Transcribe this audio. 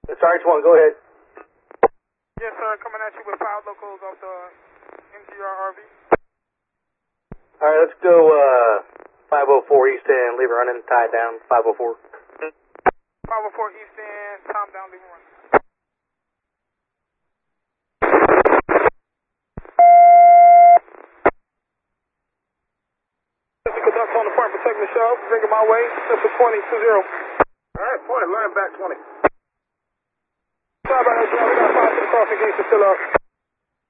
Sarge 1, go ahead. Yes, sir. Coming at you with 5 locals off the MGR RV. Alright, let's go 504 East End, leave it running, tie it down, 504. 504 East End, time down, leave it running. Conduct on the point, protecting the show, bring it my way, Central 20, 20. Alright, point, line back 20. Sorry about that, John. We got 5 to the crossing gates, still up.